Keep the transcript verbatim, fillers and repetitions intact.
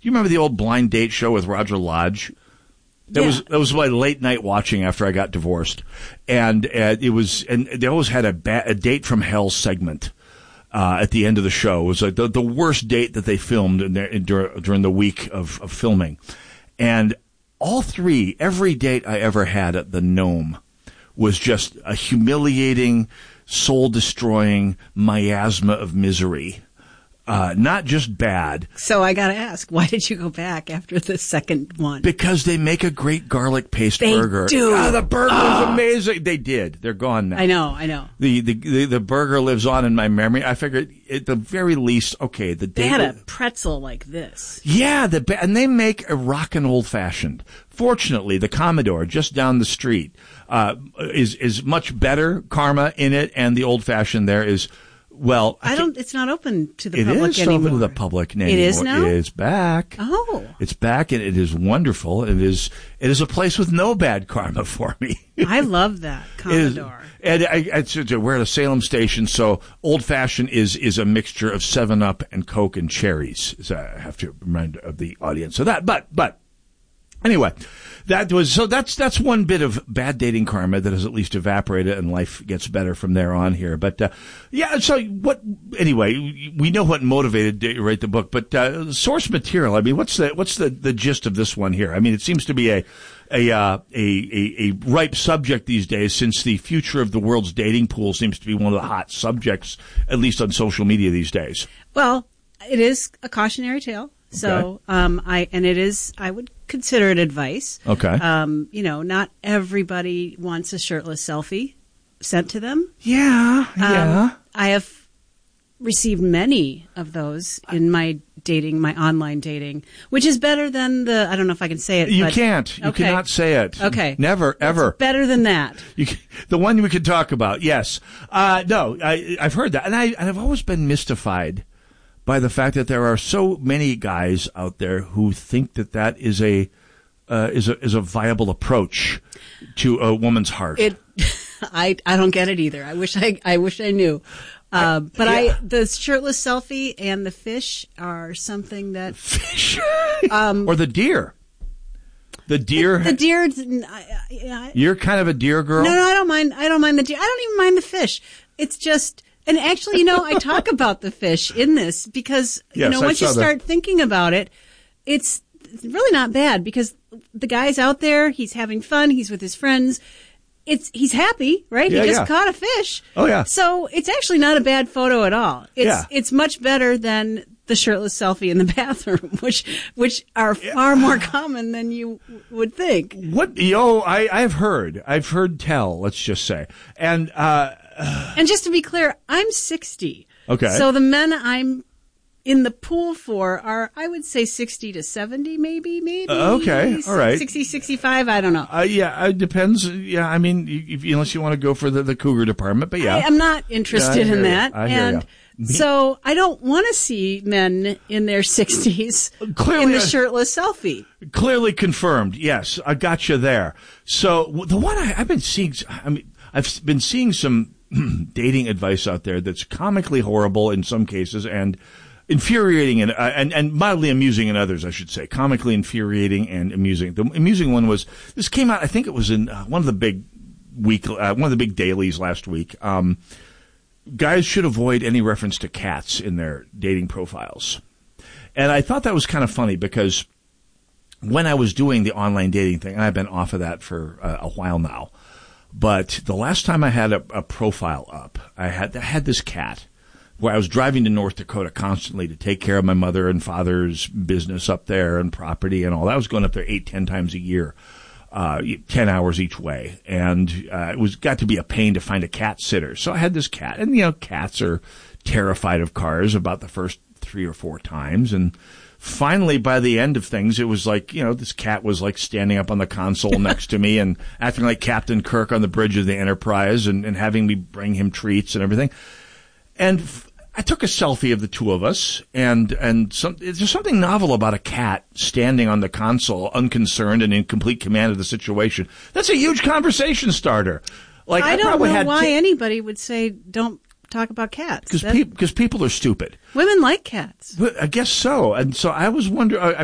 you remember the old blind date show with Roger Lodge? That yeah. was that was my late night watching after I got divorced, and uh, it was and they always had a, ba- a date from hell segment uh, at the end of the show. It was like the, the worst date that they filmed in their, in, during the week of, of filming, and all three, every date I ever had at the Nome was just a humiliating, soul-destroying miasma of misery. Uh, not just bad. So I got to ask, why did you go back after the second one? Because they make a great garlic paste they burger. do. Oh, the burger oh. is amazing. They did. They're gone now. I know, I know. The the the, the burger lives on in my memory. I figured at the very least, okay, the They had a pretzel like this. Yeah, the and they make a rockin' old fashioned. Fortunately, the Commodore just down the street uh, is is much better karma in it, and the old fashioned there is. Well, I don't. It's not open to the it public is anymore. open to the public anymore. It is now. It's back. Oh, it's back, and it is wonderful. It is. It is a place with no bad karma for me. I love that Commodore. And I, I, I, we're at a Salem station, so old fashioned is is a mixture of Seven Up and Coke and cherries. So I have to remind the audience of that. But but anyway. That was so. That's that's one bit of bad dating karma that has at least evaporated, and life gets better from there on here. But uh, yeah, so what? Anyway, we know what motivated you to write the book, but uh, source material. I mean, what's the what's the, the gist of this one here? I mean, it seems to be a a, uh, a a a ripe subject these days, since the future of the world's dating pool seems to be one of the hot subjects, at least on social media these days. Well, it is a cautionary tale. So, okay. um, I, and it is, I would consider it advice. Okay. Um, you know, not everybody wants a shirtless selfie sent to them. Yeah. Yeah. Um, I have received many of those in my dating, my online dating, which is better than the, I don't know if I can say it. You but, can't. You okay. cannot say it. Okay. Never, ever. It's better than that. You can, the one we could talk about, yes. Uh, no, I, I've heard that. And, I, and I've always been mystified by the fact that there are so many guys out there who think that that is a uh, is a is a viable approach to a woman's heart. It, I I don't get it either. I wish I I wish I knew. Uh, but yeah. I the shirtless selfie and the fish are something that fish um, or the deer. The deer. The, the deer. I, I, You're kind of a deer girl. No, no, I don't mind. I don't mind the deer. I don't even mind the fish. It's just. And actually, you know, I talk about the fish in this because, yes, you know, once you start that. thinking about it, it's really not bad because the guy's out there, he's having fun, he's with his friends. It's he's happy, right? Yeah, he just yeah. caught a fish. Oh, yeah. So it's actually not a bad photo at all. It's yeah. it's much better than the shirtless selfie in the bathroom, which which are far more common than you would think. What yo, I I've heard, I've heard tell. Let's just say, and uh, and just to be clear, I'm sixty. Okay. So the men I'm in the pool for are, I would say, sixty to seventy, maybe, maybe. Uh, okay, all right. sixty, sixty-five, I don't know. Uh, yeah, it depends. Yeah, I mean, if, unless you want to go for the, the cougar department, but yeah. I, I'm not interested yeah, in that. You. I hear and you. So I don't want to see men in their sixties Clearly, in the uh, shirtless selfie. Clearly confirmed. Yes, I got you there. So the one I, I've been seeing, I mean, I've been seeing some dating advice out there that's comically horrible in some cases and infuriating and, uh, and and mildly amusing in others, I should say. Comically infuriating and amusing. The amusing one was, this came out, I think it was in uh, one of the big week, uh, one of the big dailies last week. Um, guys should avoid any reference to cats in their dating profiles. And I thought that was kind of funny because when I was doing the online dating thing, and I've been off of that for uh, a while now, but the last time I had a, a profile up, I had I had this cat where I was driving to North Dakota constantly to take care of my mother and father's business up there and property and all that. I was going up there eight, ten times a year, uh, ten hours each way. And uh, it was got to be a pain to find a cat sitter. So I had this cat. And, you know, cats are terrified of cars about the first three or four times. And finally, by the end of things, it was like, you know, this cat was like standing up on the console next to me and acting like Captain Kirk on the bridge of the Enterprise and, and having me bring him treats and everything. And f- I took a selfie of the two of us, and and some, there's something novel about a cat standing on the console, unconcerned and in complete command of the situation. That's a huge conversation starter. Like I, I don't probably know had why t- anybody would say don't talk about cats. Because pe- people are stupid. Women like cats. I guess so. And so I was wondering.